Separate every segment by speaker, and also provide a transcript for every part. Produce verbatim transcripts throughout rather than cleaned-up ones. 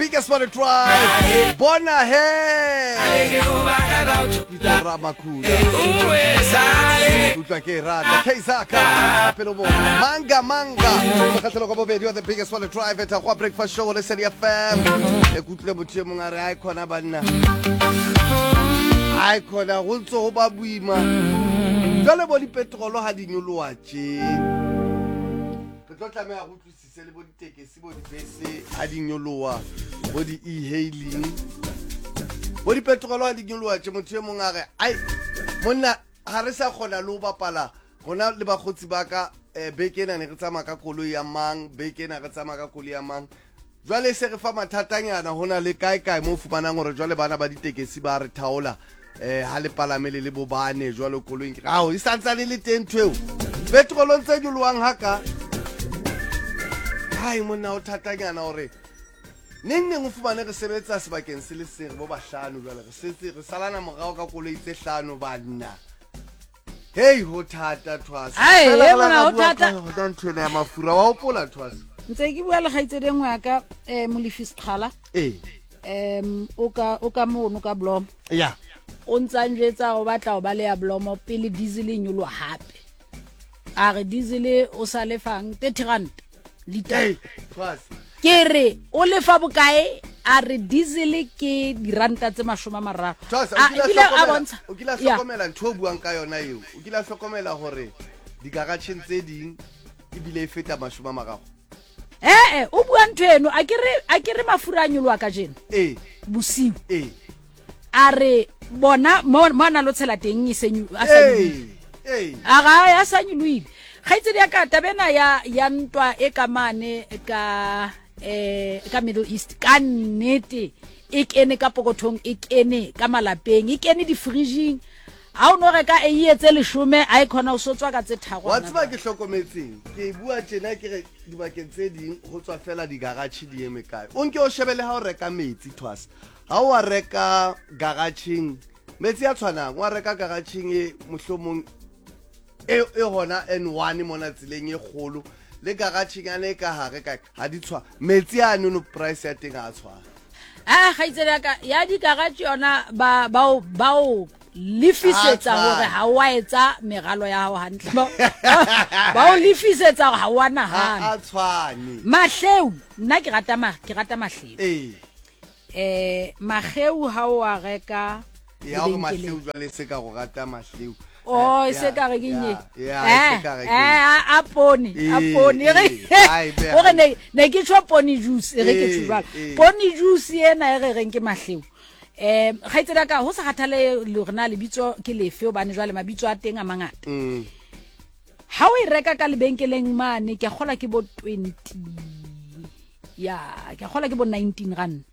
Speaker 1: Biggest for the tribe. Bona hey. Ramakuda. Tutake rata. Keisaka. Pelobo. Manga manga. Makatelo kwa bobe. You are the biggest for the tribe. Eta kwa breakfast show. Listen to F M. Ekutle mutie mungare. Aikona bana. Aikona. Ulso hoba buima. Jole boli petrolo hadi nyuluwa che. Tota me a utlwisise le bo ditekesi bo dibese a di nyoloa bo di e-hailing bo di petrol a di nyoloa tse motho e mong a re ai monna ha re sa khona lo bapala gona le bagotsi ba ka bekena ne re tsama ka koloi ya mang bekena re tsama ka koloi ya mang jwale se re fa mathatanyana hona le kae kae mo fumanang gore jwale bana ba ditekesi ba re thaola eh ha le palamele le bo bane jwale koloi ga o isantsa le le teng tweo petrol ntse juluang haka hai monna o thatanyana hore neng neng o fumane re sebetsa sebakeng se le sere bo bahlano jwale re setse re salana morao ka koloi tse hlano banna hey ho thata Thwasa
Speaker 2: ai e mona ho thata
Speaker 1: ho tantshela ya mafura wa opola Thwasa
Speaker 2: ntse ke bua le gaitse dengwe ya ka eh Molifis Khala
Speaker 1: eh
Speaker 2: em o ka o ka mono ka Blom
Speaker 1: ya
Speaker 2: o ntsanjetsa go batla go ba le ya Blom pele diesel e nyolo hape a re diesel o sa le fang thirty rand liter
Speaker 1: Thwasa
Speaker 2: kere o le fa bokae a re diesel ke diranta tse mashoma mararo
Speaker 1: Thwasa o kila hlokomela ntho buang ka yona eo o kila hlokomela hore digarage tse ding e bile e feta mashoma mararo
Speaker 2: eh eh o bua ntho eno a kere a kere mafura a nyolwa ka jena
Speaker 1: eh
Speaker 2: bosiu
Speaker 1: eh
Speaker 2: a re bona mona lo tshela teng e senyu a sa
Speaker 1: eh
Speaker 2: a ga ya sa nyuluile gaitse dia ka tabena ya ya ntwa e ka mane ka eh ka Middle East ka nnete e kene ka pokothong e kene ka malapeng e kene di fridging ha o no reka e etse leshome a ikhona o sotswa ka tse tharo
Speaker 1: wa tseba ke hlokometseng ke bua tjena ke re dibakeng tse ding go tswa fela di garage di eme kae o nke o shebele ha o reka metsi Thwasa ha o a reka garageng metsi a tshwanang wa reka garageng e mohlomong e e hona N one mona tseleng e kgolo le garage ngane ka hare ka ha di tshwa metsi a no price ya teng a tshwa
Speaker 2: a gaitsela ka ya di garage yona ba ba ba o lifisetsa hore ha wa etsa megalo ya hao hantle ba o lifisetsa ha wa nahana
Speaker 1: a tshwane
Speaker 2: mahleu nna ke rata ma ke rata mahleu
Speaker 1: eh
Speaker 2: eh mahleu ha o a reka
Speaker 1: ya o mahleu jwale se ka go rata mahleu
Speaker 2: oh se ka re kinye
Speaker 1: eh
Speaker 2: eh a poni a poni o re ne ne ke tshwa poni juice re ke tshwa poni juice ena e re reng ke mahleu eh gaitsela ka ho sa khathale le rena le bitso ke lefe o bane jwale mabitso a teng a mangata
Speaker 1: mm
Speaker 2: ha o e reka ka lebenkeleng mane ke gola ke bo twenty ya ke gola ke bo nineteen rand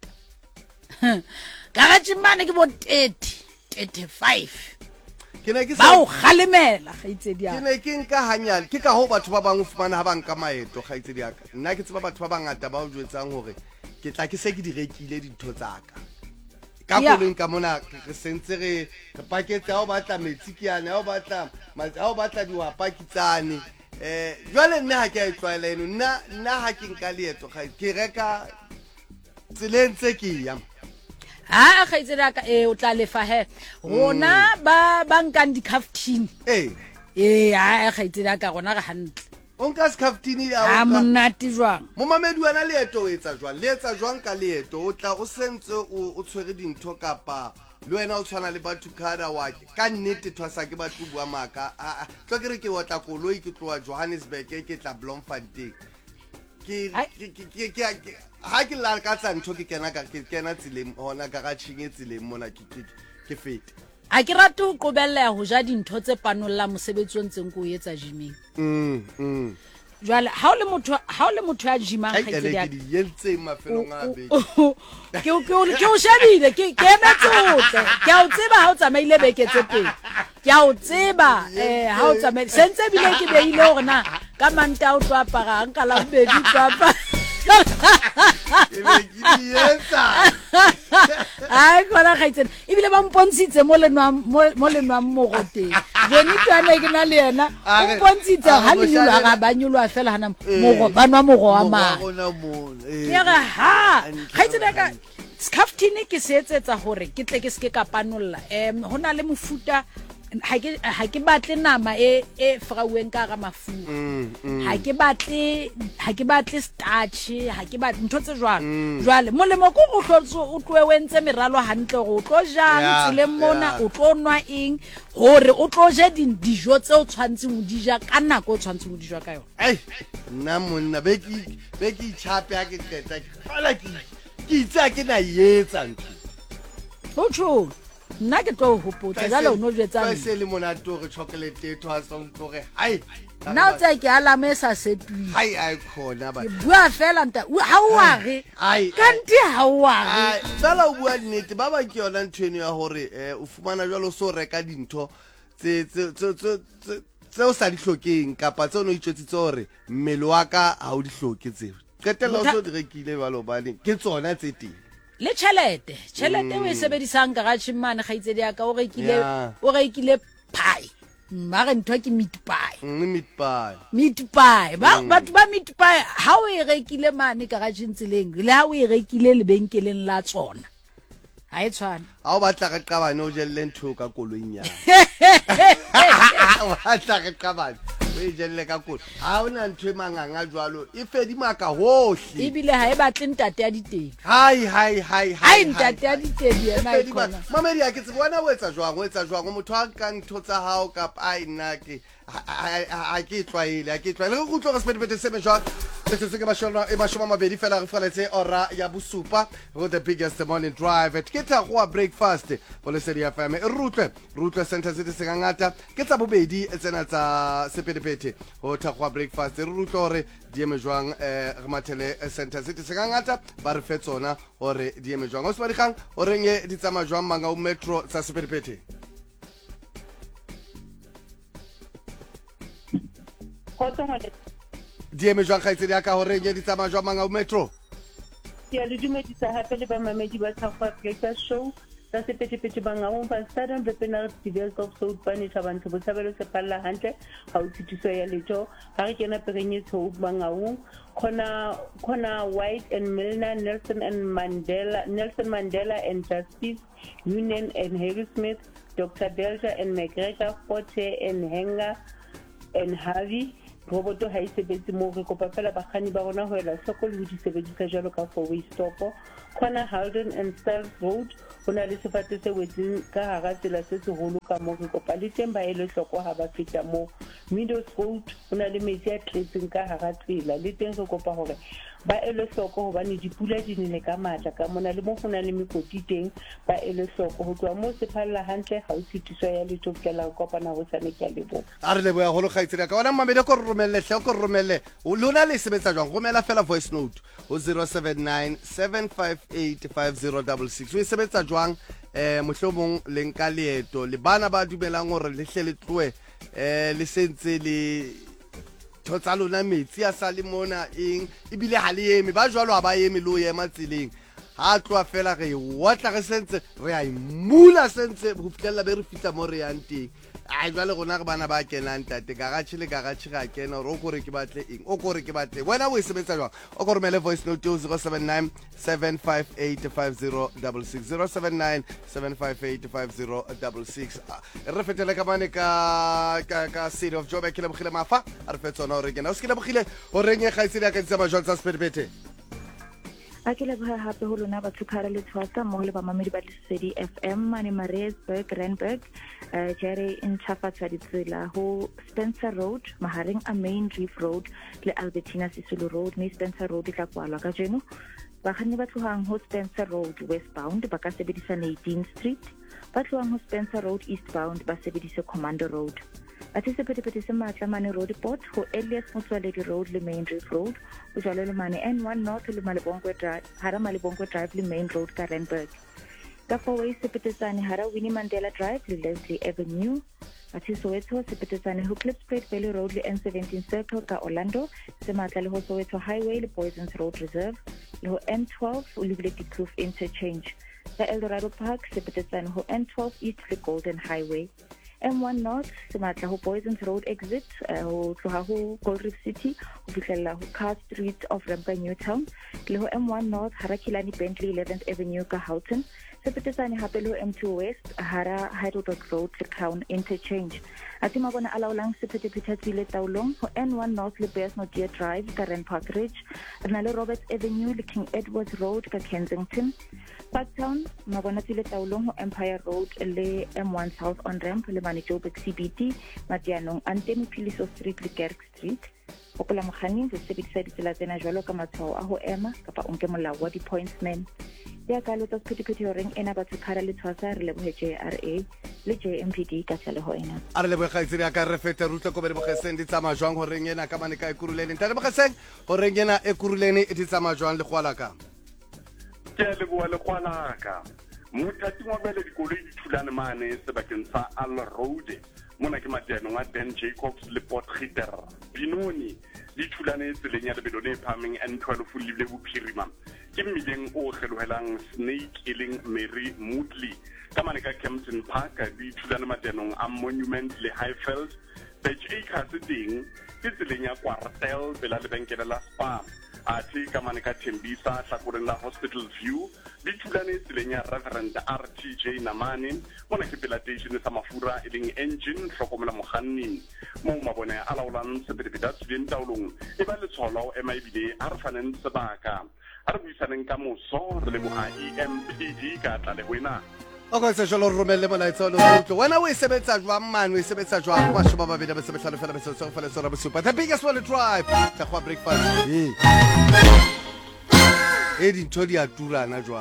Speaker 2: garage mane ke bo thirty thirty-five
Speaker 1: ke ne ke
Speaker 2: ba o khalemela gaitse dia
Speaker 1: ke ne ke nka hanyane ke ka ho batho ba bang fumana ha ba nka maeto gaitse dia ka nna ke tseba batho ba bangata ba o jwetsang hore ke tla ke se ke di rekile dintho tsaka ka boleng ka mona re sentse re re paketse ha o batla metsi ke yana ha o batla ha o batla diwa pakitsane eh jwale nna ha ke a tlwaela eno nna nna ha ke nka leeto ga ke reka tselentse ke ya
Speaker 2: ha gaitsela ka e o tla lefa he rona ba bankang di kaftin
Speaker 1: eh
Speaker 2: eh ha gaitsela ka rona ga hantle
Speaker 1: on ka skaftini ya
Speaker 2: ha monate jwang
Speaker 1: mo mamedi wana leeto o etsa jwang le etsa jwang ka leeto o tla o sentse o tshwere dintho kapa le wena o tshwana le batho khara wa ka nnete Thwasa ke batho bua maka a tlo ke re ke wotla koloi ke tloa Johannesburg ke tla Bloemfontein ke ke ke ha ke la ka tsa ntho ke kena ka ke kena tseleng hona garage e tseleng mona ke ke fete
Speaker 2: a ke rate ho qobella ho ja dintho tse panolla mosebetsi o ntseng ko etsa gyming
Speaker 1: mm mm
Speaker 2: jwale ha o le motho ha o le motho ya gymang ga ke dia
Speaker 1: ke yentse mafelong a be
Speaker 2: ke o ke o shabile ke ke ena tsotle ke a o tseba ha o tsamaile beke tse pedi ke a o tseba eh ha o tsamaile sentse bile ke beile hore na ka manta o tlo apara nka la bedi papa
Speaker 1: ke be ke yetsa
Speaker 2: ai bona kgaitsena ebile ba mpontshitse mo lenwang mo lenwang mogoteng jone tsana ke na le yena o mpontshitse ha le nyolwa ga ba nyolwa fela hana mogo ba nwa mogo wa ma ya ga ha kgaitsena ka skaftini ke se etsetsa hore ke tle ke se ka panolla em hona le mofuta ha ke ha ke batle nama e e fraueng ka ga mafura ha ke batle ha ke batle starch ha ke batle ntho tse jwang jwale molemo go go tlotso o tloe wentse meralo hantle go tlo jang tsile mona o tlo nwa eng hore o tlo je din dijo tse o tshwantseng o dija ka nako o tshwantseng o dija ka yona
Speaker 1: ai nna monna be ke be ke chape ya ke teta fala ke ke itsa ke na yetsa ntho
Speaker 2: o tsholo nna ke tlo hopotsa jalo no jetsa
Speaker 1: ba se le monato re chocolate e twa sa ntore hai
Speaker 2: na o tsa ke alame sa setwi
Speaker 1: hai ai khona ba
Speaker 2: bua fela nta ha o are kanti ha o are
Speaker 1: tsala o bua nnete ba ba ke yona ntweno ya hore o fumana jalo so reka dintho tse tse tse tse o sa di hlokeng kapa tse o no itjetsitse hore mmele wa ka ha o di hloke tse qetella o so di rekile ba lo bane ke tsona tse teng
Speaker 2: le chelete chelete o e sebedisang garage mane gaitsedi ya ka o rekile o rekile pie ba re ntwa ke meat pie
Speaker 1: meat pie
Speaker 2: meat pie ba batho ba meat pie ha o e rekile mane garage tseleng le ha o e rekile lebenkeleng la tsona ha e tshwana
Speaker 1: ha o batla ka qabane o jelle ntho ka koloing ya o batla ka qabane o jelle ka kolo ha ona ntho e manganga jwalo e fedima ka hohle
Speaker 2: ebile ha e batle ntate ya diteng
Speaker 1: hai hai hai
Speaker 2: hai ntate ya diteng yena e khona
Speaker 1: mamedi ya ke tsebona o etsa jwang o etsa jwang motho a ka ntho tsa hao ka ai nna ke a ke twaile a ke twaile go tloga sepedipete se me jwang se se ke ba shona e ba shoma mabedi fela re faletse ora ya bosupa go the biggest morning drive at ke tla go breakfast bo le sedi F M e rutle rutle center se se ngata ke tsa bobedi tsena tsa sepedipete go tla go breakfast re rutle hore di eme jwang eh re mathele center se se ngata ba re fetsona hore di eme jwang o se ba dikgang o renge di tsama jwang manga o metro tsa sepedipete di eme jwang khaitsedi ya ka ho renge di tsama jwang manga o metro
Speaker 3: ke a le dumedisa hape le ba mamedi ba South Breakfast Show tsa sepetepete ba ngao ba stadium the penalty deals of South Bani thabantse bo tshabelo se palla hantle ha o tshitiso ya leto ha re kena perenye tso ba ngao khona khona White and Milner Nelson and Mandela Nelson Mandela and Justice Union and Harry Smith Doctor Delta and McGregor Forte and Henga and Harvey roboto ha isebetse mo re kopa fela bakgani ba rona ho ela sokolo ho di sebedisa jalo ka four way stop khona Halden and Styles Road hona le sefate se wetseng ka hara tsela se seholo ka mo re kopa le teng ba ele hloko ha ba feta mo Meadows Road hona le metsi a tletseng ka hara tsela le teng re kopa hore ba ele hloko hobane dipula di nele ka matla ka mona le mo hona le mekoti teng ba ele hloko ho tloa mo se phalla hantle ha o tshitiso ya letho ke la kopana ho sane ke a lebo
Speaker 1: a re lebo ya go lo kgaitsela ka ona mamedi ko romelle hle ko romelle o lona le sebetsa jwang romela fela voice note o zero seven nine seven five eight five zero six six o sebetsa jwang eh mohlomong le nka leeto le bana ba dumelang hore le hle le tloe eh le sentse le thotsa lona metsi a sa le mona eng ebile ha le eme ba jwalo ha ba eme lo ema tseleng ha tloa fela re wotla re sentse re a imula sentse ho fitela be re fitla mo re yang teng a jwale gona re bana ba kenang tate garage le garage ga kena ro go re ke batle eng o go re ke batle wena o e sebetsa jwang o go romele voice note zero seven nine seven five eight five zero six six zero seven nine seven five eight five zero six six re fetele ka mane ka ka City of Joburg ke le bogile mafa a re fetsona o re kena o se ke le bogile o reng e gaitsedi ya ka tsama jwang tsa sepedipete
Speaker 4: a ke leboha hape ho lona ba tshwara le tshwatsa mo le ba mamedi ba Lesedi F M mane Maritzburg Randburg uh, jere in Chafatsa ditsela ho Spencer Road mahareng a Main Reef Road le Albertina Sisulu Road me Spencer Road ka kwalwa ka jeno ba khanne ba tlohang ho Spencer Road westbound ba ka sebedisa eighteenth Street ba tlohang ho Spencer Road eastbound ba sebedisa Commando Road ati sepedipedi se matla mane road port ho Elias Motsoaledi Road le Main Reef Road o jalo le mane N one North le Malebongwe Drive hara Malebongwe Drive le Main Road ka Randburg ka four-way sepeditsane hara Winnie Mandela Drive le Leslie Avenue ati Soweto sepeditsane ho Klipspruit Valley Road le N seventeen Circle ka Orlando se matla le ho Soweto Highway le Poisons Road Reserve le ho N twelve o lebile Diepkloof interchange. Ka Eldorado Park se petetsane ho N twelve East le Golden Highway. M one North se matla ho Poisons Road exit ho tloha ho Gold Reef City ho fihlella ho Car Street of Rampa Newtown le ho M one North Harakilani Bentley eleventh Avenue ka Houghton se petetsane hape le ho M two West hara Heidelberg Road le Crown interchange. Ati mabona alaolang se phetepheta tsile taolong ho N one North le Bearsmore Drive ka Rand Park Ridge rena le Roberts Avenue le King Edwards Road ka Kensington. Parktown mabona tsile taolong ho Empire Road le M one South on ramp le Joburg C B D Matianong Antemi Piliso Street le Kerk Street. Hopola mokganni se sebedisa ditsela tsena jwalo ka matshwao a ho ema kapa o nke molao wa di-pointsman. Ya ka lotsa sephethephethe horeng ena batho khara le tshwasa re lebohe J R A le J M P D ka tsela ho ena.
Speaker 1: A re lebohe kgaitsedi ya ka re fete rutle ko be bogeseng di tsama jwang horeng ena ka mane ka ekurulene ntate bogeseng horeng ena ekurulene e di tsama jwang le kwala ka.
Speaker 5: Ke le bua le kwala ka. Mutati wa bele dikoloi di thulane mane sebakeng sa Al Road mona ke mateno wa Dan Jacobs le Port Gitter Binoni di thulane tseleng ya lebelo le phameng N twelve le bophirima ke mmileng o kgelohelang Snake eleng Mary Moodley ka mane ka Kempton Park di thulane matenong a Monument le Highfield Beach Acres ding ke tseleng ya Kwartel bela lebenkele la Spa ati ka mane ka Tembisa hlakoreng la Hospital View di thulane tseleng ya Reverend R T J Namane mona ke pela station sa mafura eleng engine hlokomela mokganni mo mabone a laolang sephethephethe tseleng taolong e ba le tsholo e maibile a re faneng sebaka a re buisaneng ka moso re leboha E M P D ka tla le wena.
Speaker 1: Okay, se jalo romelle molaetsa lo rutlo wena o e sebetsa jwang man o e sebetsa jwang kwa sheba ba beda ba sebetsa le fela ba sebetsa fela sora ba super the biggest one drive ta kwa breakfast eh e di ntho di a turana jwang.